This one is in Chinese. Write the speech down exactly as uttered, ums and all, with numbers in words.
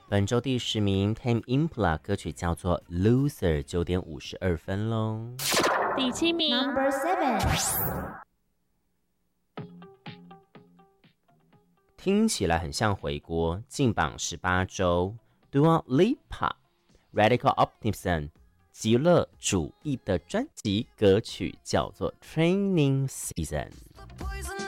本周第十名 Tame Impala 歌曲叫做 Loser， 九点五十二分咯。 第七名 Number seven， 听起来很像回锅，进榜十八周 Dua Lipa Radical Optimism 极乐主义的专辑歌曲叫做 Training Season。